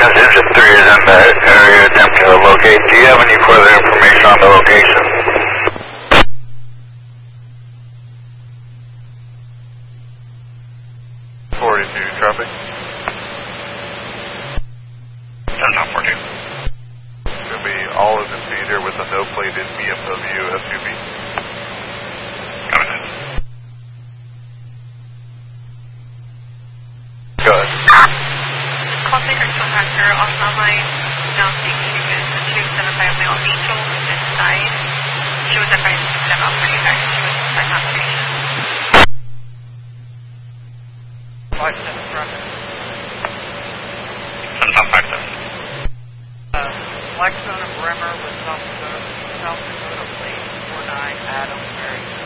locations. Engine 3 is in the area attempting to locate. Do you have any further information on the location? Traffic. 10-42. It's going to be all of the theater with a no-plated BMW SUV. Got it. Go ahead. Call taker to factor on line down unit 275 mile Angel inside. She was advised to step out for you guys. She was inside operation. 57 traffic. 10-57. Blackstone and Bremer with South Dakota plate 49 Adams, Mary.